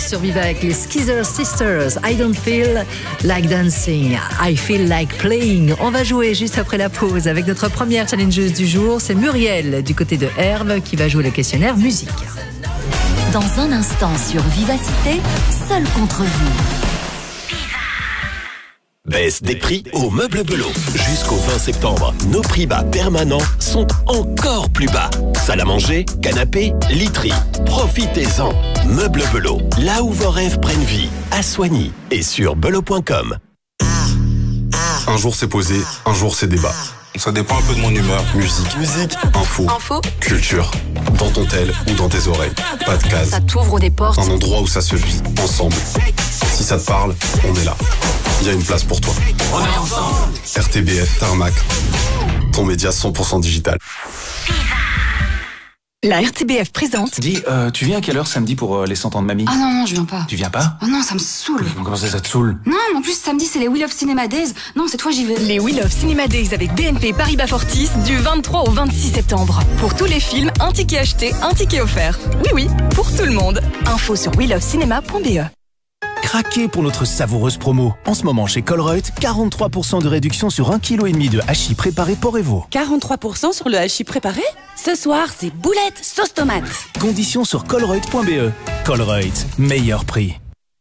danse sur Viva avec les Skeezer Sisters. I don't feel like dancing, I feel like playing. On va jouer juste après la pause avec notre première challengeuse du jour. C'est Muriel du côté de Herve qui va jouer le questionnaire musique. Dans un instant sur Vivacité, seul contre vous. Baisse des prix au Meuble Belot. Jusqu'au 20 septembre, nos prix bas permanents sont encore plus bas. Salle à manger, canapé, literie. Profitez-en. Meuble Belot, là où vos rêves prennent vie. À Soigny et sur belot.com. Un jour c'est posé, un jour c'est débat. Ça dépend un peu de mon humeur. Musique, info, culture. Dans ton tel ou dans tes oreilles. Pas de case. Ça t'ouvre des portes. Un endroit où ça se vit, ensemble. Si ça te parle, on est là. Il y a une place pour toi. On est ensemble. RTBF, Tarmac. Ton média 100% digital. La RTBF présente. Dis, tu viens à quelle heure samedi pour les 100 ans de mamie? Ah non, je viens pas. Tu viens pas? Oh non, ça me saoule. Comment ça te saoule? Non, en plus samedi c'est les Wheel of Cinema Days. Non, cette fois j'y vais. Les Wheel of Cinema Days avec BNP Paribas Fortis du 23 au 26 septembre. Pour tous les films, un ticket acheté, un ticket offert. Oui, pour tout le monde. Info sur wheelofcinema.be. Craquez pour notre savoureuse promo. En ce moment chez Colruyt, 43% de réduction sur 1,5 kg de hachis préparé Porrevo. 43% sur le hachis préparé? Ce soir, c'est boulettes sauce tomate. Conditions sur colruyt.be. Colruyt, meilleur prix.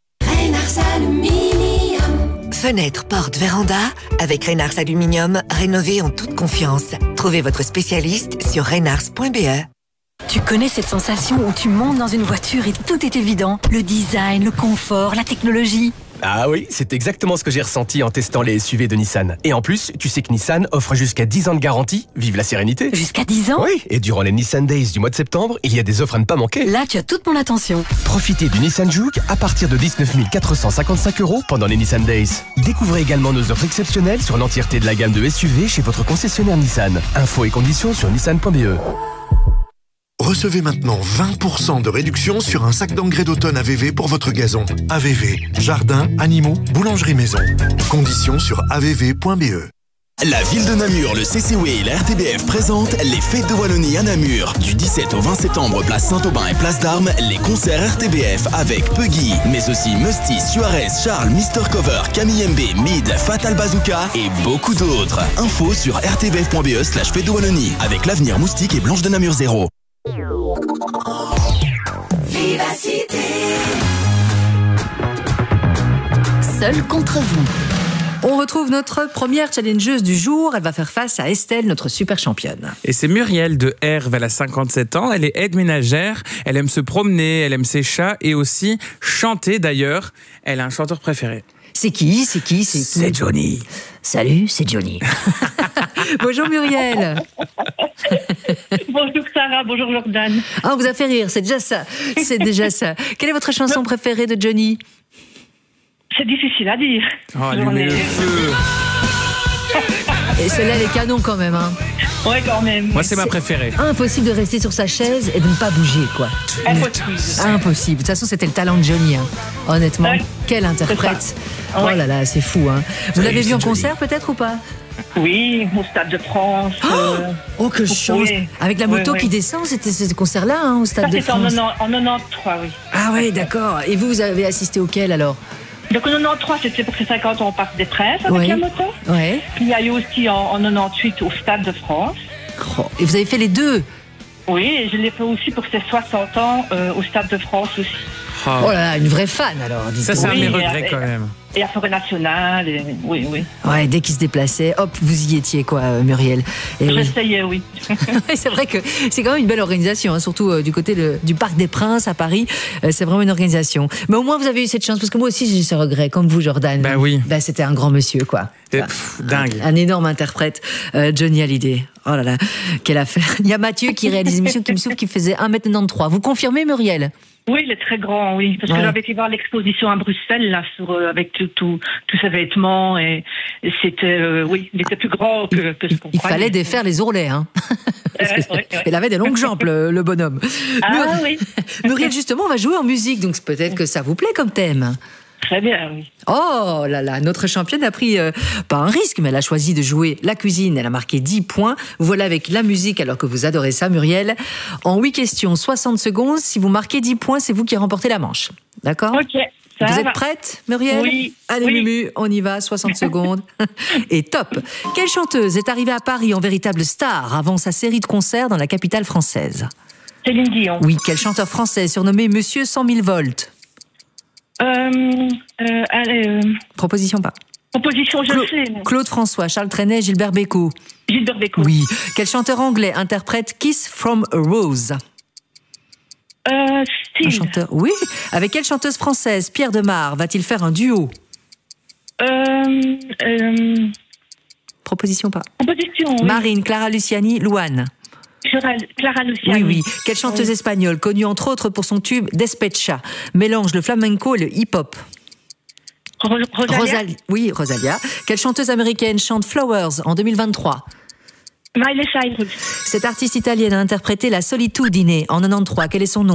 Fenêtre, porte, véranda, avec Reynars Aluminium, rénovez en toute confiance. Trouvez votre spécialiste sur reynars.be. Tu connais cette sensation où tu montes dans une voiture et tout est évident? Le design, le confort, la technologie. Ah oui, c'est exactement ce que j'ai ressenti en testant les SUV de Nissan. Et en plus, tu sais que Nissan offre jusqu'à 10 ans de garantie. Vive la sérénité. Jusqu'à 10 ans? Oui, et durant les Nissan Days du mois de septembre, il y a des offres à ne pas manquer. Là, tu as toute mon attention. Profitez du Nissan Juke à partir de 19 455 € pendant les Nissan Days. Découvrez également nos offres exceptionnelles sur l'entièreté de la gamme de SUV chez votre concessionnaire Nissan. Infos et conditions sur nissan.be. Recevez maintenant 20% de réduction sur un sac d'engrais d'automne AVV pour votre gazon. AVV, jardin, animaux, boulangerie maison. Conditions sur avv.be. La ville de Namur, le CCW et la RTBF présentent les Fêtes de Wallonie à Namur. Du 17 au 20 septembre, place Saint-Aubin et place d'Armes, les concerts RTBF avec Puggy, mais aussi Musty, Suarez, Charles, Mr Cover, Camille MB, Mid, Fatal Bazooka et beaucoup d'autres. Info sur rtbf.be/Fêtes de Wallonie avec l'Avenir, Moustique et Blanche de Namur 0. Vivacité. Seul contre vous. On retrouve notre première challengeuse du jour. Elle va faire face à Estelle, notre super championne. Et c'est Muriel de Herve, elle a 57 ans, elle est aide ménagère, elle aime se promener, elle aime ses chats et aussi chanter d'ailleurs. Elle a un chanteur préféré. C'est qui? C'est Johnny. Salut, c'est Johnny. Bonjour Muriel. Bonjour Sarah, bonjour Jordan. Ah, on vous a fait rire, c'est déjà ça. Quelle est votre chanson préférée de Johnny? C'est difficile à dire. Oh, allumez le feu. Et celle-là, elle est canon quand même. Hein. Ouais, quand même. Moi, c'est ma préférée. Impossible de rester sur sa chaise et de ne pas bouger, quoi. Impossible. De toute façon, c'était le talent de Johnny. Hein. Honnêtement, quel interprète. Oh là là, c'est fou. Hein. Vous l'avez vu en concert, peut-être, ou pas? Oui, au Stade de France. Que chance. Oui. Avec la moto qui descend, c'était ce concert-là, hein, au Stade de France. C'était en 93, oui. Ah ouais, d'accord. Et vous avez assisté auquel, alors? Donc en 93, c'était pour ses 50 ans au Parc des Princes avec la moto. Ouais. Puis il y a eu aussi en 98 au Stade de France. Oh, et vous avez fait les deux? Oui, et je l'ai fait aussi pour ses 60 ans au Stade de France aussi. Oh là là, une vraie fan alors. Ça, c'est un de mes regrets quand même. Et à Forêt Nationale, oui. Ouais, dès qu'il se déplaçait, hop, vous y étiez quoi, Muriel. J'essayais, oui. C'est vrai que c'est quand même une belle organisation, hein, surtout du côté du Parc des Princes à Paris. C'est vraiment une organisation. Mais au moins, vous avez eu cette chance, parce que moi aussi, j'ai ce regret, comme vous, Jordan. Ben oui. Ben, c'était un grand monsieur, quoi. Dingue. Un énorme interprète, Johnny Hallyday. Oh là là, quelle affaire. Il y a Mathieu qui réalise l'émission qui me souffle, qui faisait 1m93. Vous confirmez, Muriel? Oui, il est très grand, oui. Parce que j'avais été voir l'exposition à Bruxelles, là, avec tous ses vêtements. Et c'était, oui, il était plus grand que ce qu'on croyait. Il fallait défaire les ourlets, hein. Il avait des longues jambes, le bonhomme. Oui. Muriel, justement, on va jouer en musique, donc peut-être que ça vous plaît comme thème. Très bien, oui. Oh là là, notre championne a pris, pas un risque, mais elle a choisi de jouer la cuisine. Elle a marqué 10 points. Voilà avec la musique, alors que vous adorez ça, Muriel. En 8 questions, 60 secondes. Si vous marquez 10 points, c'est vous qui remportez la manche. D'accord ? Ok. Vous êtes prête, Muriel ? Oui. Allez, Oui. Mumu, on y va, 60 secondes. Et top. Quelle chanteuse est arrivée à Paris en véritable star avant sa série de concerts dans la capitale française ? Céline Dion. Oui, quel chanteur français surnommé Monsieur 100 000 volts ? Proposition pas. Proposition, je sais. Claude François, Charles Trenet, Gilbert Bécaud. Gilbert Bécaud. Oui. Quel chanteur anglais interprète Kiss from a Rose ? Steve. Un chanteur. Oui. Avec quelle chanteuse française Pierre Demar va-t-il faire un duo ? Proposition pas. Proposition, oui. Marine, Clara Luciani, Louane. Clara Luciani. Oui. Quelle chanteuse espagnole, connue entre autres pour son tube Despecha, mélange le flamenco et le hip-hop ? Rosalia. Oui, Rosalia. Quelle chanteuse américaine chante Flowers en 2023 ? Miley Cyrus. Cette artiste italienne a interprété La Solitudine en 93. Quel est son nom ?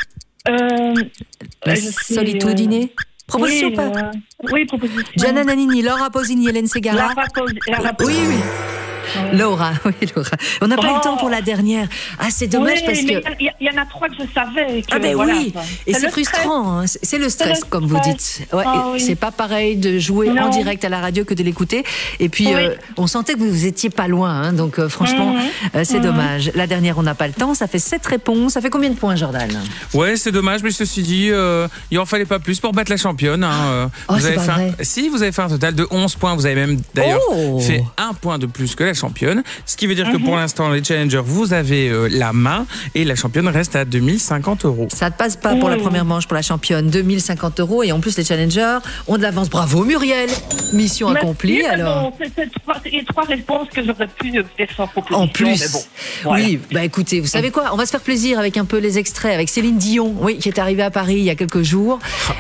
La Solitudine. Proposition oui, pas oui, proposition. Gianna Nannini, Laura Pausini, Hélène Ségara. Oui. Laura. On n'a pas eu le temps pour la dernière. Ah, c'est dommage parce que... Il y en a 3 que je savais. Ah ben voilà, oui, et c'est frustrant, hein. C'est le stress comme vous dites. Ouais, c'est pas pareil de jouer en direct à la radio que de l'écouter. Et puis on sentait que vous étiez pas loin, hein. Donc franchement, c'est dommage. La dernière, on n'a pas le temps. Ça fait 7 réponses. Ça fait combien de points, Jordan ? Ouais, c'est dommage, mais ceci dit, il en fallait pas plus pour battre la championne. Hein. Vous avez fait Si, vous avez fait un total de 11 points. Vous avez même d'ailleurs fait 1 point de plus que la championne. Ce qui veut dire que pour l'instant, les challengers, vous avez la main et la championne reste à 2050 €. Ça ne passe pas pour la première manche pour la championne, 2050 € et en plus les challengers ont de l'avance. Bravo Muriel, mission accomplie. Merci, alors. C'est les 3 réponses que j'aurais pu faire sans proposition. En plus, mais bon, voilà. Oui, bah écoutez, vous savez quoi, on va se faire plaisir avec un peu les extraits avec Céline Dion, oui, qui est arrivée à Paris il y a quelques jours.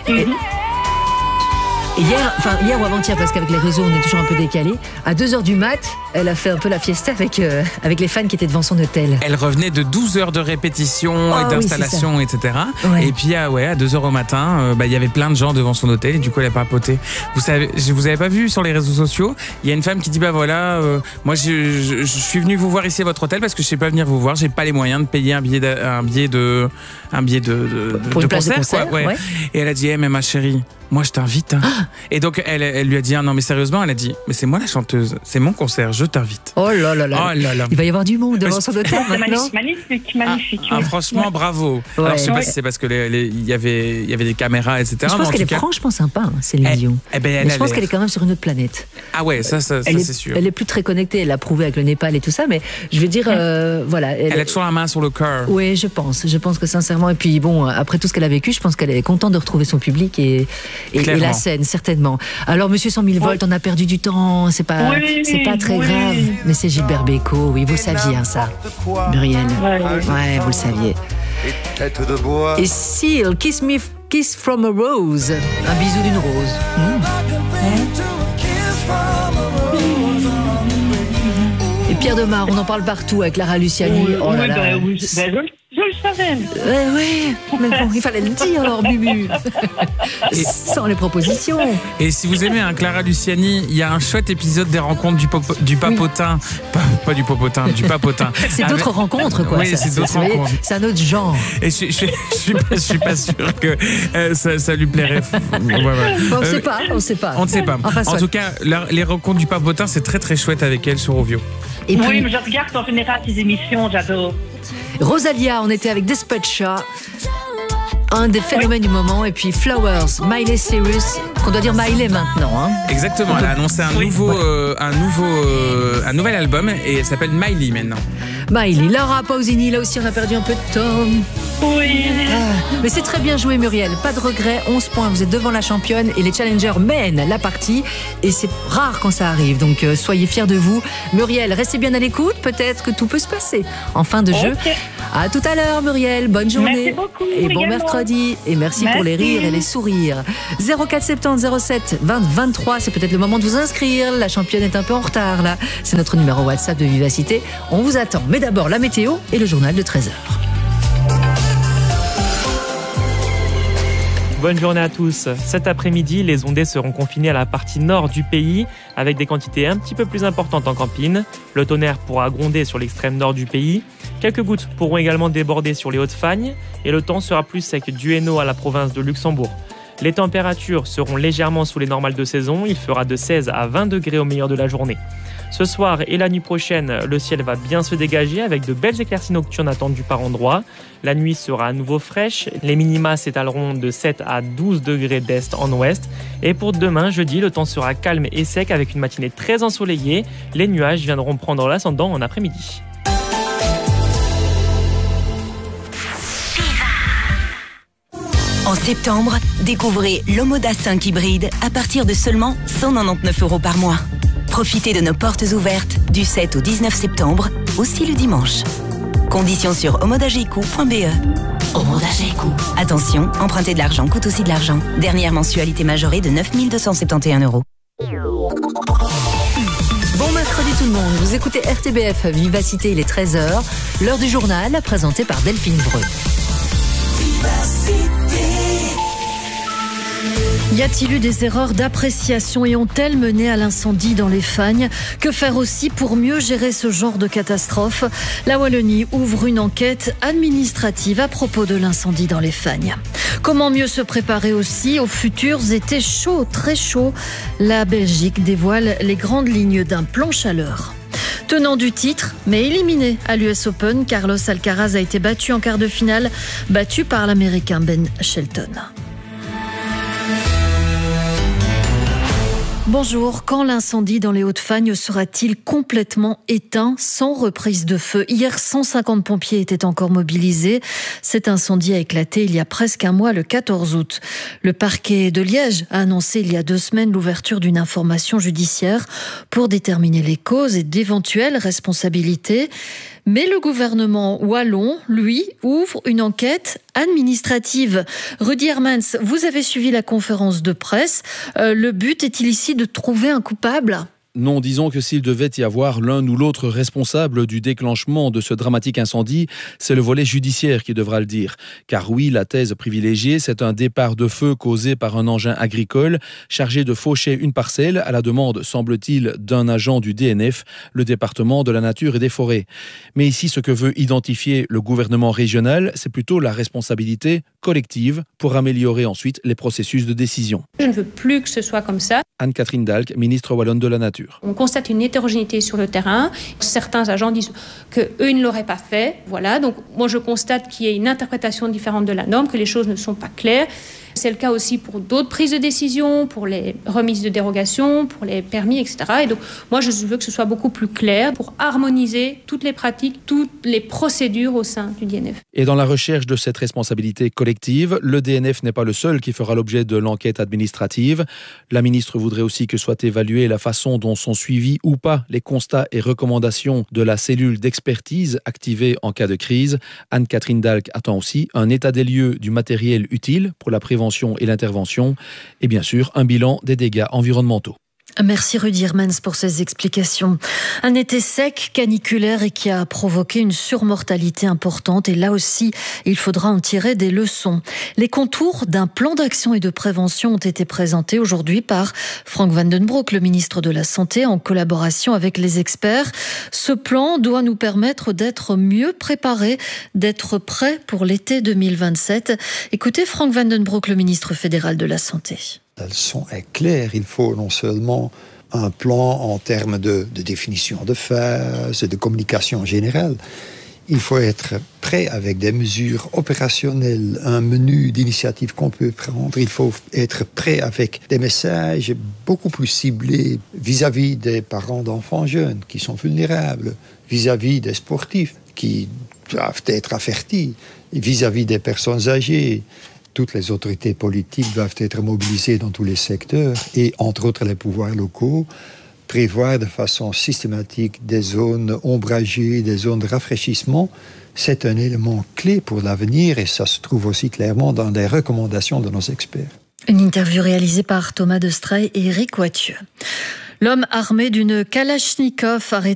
Et hier ou avant-hier, parce qu'avec les réseaux, on est toujours un peu décalé. À 2h du mat, elle a fait un peu la fiesta avec les fans qui étaient devant son hôtel. Elle revenait de 12 heures de répétition et d'installation, etc. Ouais. Et puis, à 2h au matin, il y avait plein de gens devant son hôtel et du coup, elle a papoté. Vous avez pas vu sur les réseaux sociaux, il y a une femme qui dit, moi, je suis venue vous voir ici à votre hôtel parce que je sais pas venir vous voir, j'ai pas les moyens de payer un billet de concert, quoi. Ouais. Et elle a dit, mais ma chérie, moi je t'invite. Et donc elle lui a dit non mais sérieusement, elle a dit mais c'est moi la chanteuse, c'est mon concert, je t'invite. Oh là là là. Il va y avoir du monde devant son hôtel maintenant. Magnifique. Franchement bravo. Ouais. Alors je sais pas si c'est parce que il y avait des caméras etc. Je pense qu'elle est franchement sympa, Céline Dion. Mais je pense qu'elle est quand même sur une autre planète. Ah ouais, ça c'est sûr. Elle est plus très connectée, elle l'a prouvé avec le Népal et tout ça, mais je veux dire voilà. Elle a toujours la main sur le cœur. Oui, je pense que sincèrement, et puis bon, après tout ce qu'elle a vécu, je pense qu'elle est contente de retrouver son public et la scène, certainement. Alors, Monsieur 100 000 volts, on a perdu du temps, c'est pas très grave, mais c'est Gilbert Bécaud, oui, vous le saviez, ça, Muriel. Ouais, vous le saviez. Et Seal, Kiss from a Rose, un bisou d'une rose. Et Pierre Demar, on en parle partout avec Clara Luciani. Oh là là. Je le savais. Oui, mais bon, il fallait le dire alors, Bubu. Sans les propositions. Et si vous aimez Clara Luciani, il y a un chouette épisode des rencontres du papotin. Pas du popotin, du papotin. C'est d'autres rencontres, quoi. Oui, c'est d'autres rencontres. C'est un autre genre. Et je suis pas sûr que ça lui plairait. On ne sait pas. En tout cas, les rencontres du papotin, c'est très très chouette avec elle sur Ovio. Et puis, oui, mais je regarde en général ces émissions, j'adore. Rosalia, on était avec Despecha, un des phénomènes du moment, et puis Flowers, Miley Cyrus, qu'on doit dire Miley maintenant. Hein. Exactement, elle a annoncé un nouvel album et elle s'appelle Miley maintenant. Miley, Laura Pausini, là aussi on a perdu un peu de temps. Oui. Mais c'est très bien joué Muriel, pas de regret, 11 points, vous êtes devant la championne et les challengers mènent la partie et c'est rare quand ça arrive, donc soyez fiers de vous. Muriel, restez bien à l'écoute, peut-être que tout peut se passer en fin de jeu. À tout à l'heure Muriel, bonne journée. Merci beaucoup, et bon mercredi et merci pour les rires et les sourires. 0470 07 20 23, c'est peut-être le moment de vous inscrire, la championne est un peu en retard là, c'est notre numéro WhatsApp de Vivacité, on vous attend. Mais d'abord la météo et le journal de 13h. bonne journée à tous. Cet après-midi, les ondées seront confinées à la partie nord du pays avec des quantités un petit peu plus importantes en campine. Le tonnerre pourra gronder sur l'extrême nord du pays. Quelques gouttes pourront également déborder sur les Hautes-Fagnes et le temps sera plus sec du Hainaut à la province de Luxembourg. Les températures seront légèrement sous les normales de saison. Il fera de 16 à 20 degrés au meilleur de la journée. Ce soir et la nuit prochaine, le ciel va bien se dégager avec de belles éclaircies nocturnes attendues par endroits. La nuit sera à nouveau fraîche. Les minima s'étaleront de 7 à 12 degrés d'est en ouest. Et pour demain, jeudi, le temps sera calme et sec avec une matinée très ensoleillée. Les nuages viendront prendre l'ascendant en après-midi. En septembre, découvrez l'Omoda 5 hybride à partir de seulement 199 € par mois. Profitez de nos portes ouvertes du 7 au 19 septembre, aussi le dimanche. Conditions sur omodageco.be. Omodageco. Attention, emprunter de l'argent coûte aussi de l'argent. Dernière mensualité majorée de 9 271 €. Bon mercredi tout le monde, vous écoutez RTBF Vivacité, il est 13h. L'heure du journal, présenté par Delphine Breu. Y a-t-il eu des erreurs d'appréciation et ont-elles mené à l'incendie dans les Fagnes ? Que faire aussi pour mieux gérer ce genre de catastrophe ? La Wallonie ouvre une enquête administrative à propos de l'incendie dans les Fagnes. Comment mieux se préparer aussi aux futurs étés chauds, très chauds ? La Belgique dévoile les grandes lignes d'un plan chaleur. Tenant du titre, mais éliminé à l'US Open, Carlos Alcaraz a été battu en quart de finale, battu par l'Américain Ben Shelton. Bonjour, quand l'incendie dans les Hauts-de-Fagnes sera-t-il complètement éteint sans reprise de feu ? Hier, 150 pompiers étaient encore mobilisés. Cet incendie a éclaté il y a presque un mois, le 14 août. Le parquet de Liège a annoncé il y a 2 semaines l'ouverture d'une information judiciaire pour déterminer les causes et d'éventuelles responsabilités. Mais le gouvernement wallon, lui, ouvre une enquête administrative. Rudy Hermans, vous avez suivi la conférence de presse. Le but est-il ici de trouver un coupable ? Non, disons que s'il devait y avoir l'un ou l'autre responsable du déclenchement de ce dramatique incendie, c'est le volet judiciaire qui devra le dire. Car oui, la thèse privilégiée, c'est un départ de feu causé par un engin agricole chargé de faucher une parcelle à la demande, semble-t-il, d'un agent du DNF, le département de la nature et des forêts. Mais ici, ce que veut identifier le gouvernement régional, c'est plutôt la responsabilité collective pour améliorer ensuite les processus de décision. Je ne veux plus que ce soit comme ça. Anne-Catherine Dalck, ministre wallonne de la Nature. On constate une hétérogénéité sur le terrain. Certains agents disent qu'eux, ils ne l'auraient pas fait. Voilà, donc moi je constate qu'il y a une interprétation différente de la norme, que les choses ne sont pas claires. C'est le cas aussi pour d'autres prises de décision, pour les remises de dérogation, pour les permis, etc. Et donc, moi, je veux que ce soit beaucoup plus clair pour harmoniser toutes les pratiques, toutes les procédures au sein du DNF. Et dans la recherche de cette responsabilité collective, le DNF n'est pas le seul qui fera l'objet de l'enquête administrative. La ministre voudrait aussi que soit évaluée la façon dont sont suivis ou pas les constats et recommandations de la cellule d'expertise activée en cas de crise. Anne-Catherine Dalck attend aussi un état des lieux du matériel utile pour la prévention et l'intervention, et bien sûr un bilan des dégâts environnementaux. Merci Rudy Hermans pour ces explications. Un été sec, caniculaire et qui a provoqué une surmortalité importante. Et là aussi, il faudra en tirer des leçons. Les contours d'un plan d'action et de prévention ont été présentés aujourd'hui par Frank van den Broek, le ministre de la Santé, en collaboration avec les experts. Ce plan doit nous permettre d'être mieux préparés, d'être prêts pour l'été 2027. Écoutez Frank van den Broek, le ministre fédéral de la Santé. La leçon est claire, il faut non seulement un plan en termes de définition de phase, de communication générale, il faut être prêt avec des mesures opérationnelles, un menu d'initiatives qu'on peut prendre, il faut être prêt avec des messages beaucoup plus ciblés vis-à-vis des parents d'enfants jeunes qui sont vulnérables, vis-à-vis des sportifs qui doivent être avertis, vis-à-vis des personnes âgées. Toutes les autorités politiques doivent être mobilisées dans tous les secteurs et, entre autres, les pouvoirs locaux, prévoir de façon systématique des zones ombragées, des zones de rafraîchissement. C'est un élément clé pour l'avenir et ça se trouve aussi clairement dans les recommandations de nos experts. Une interview réalisée par Thomas Destrey et Éric Wathieu. L'homme armé d'une Kalachnikov arrêté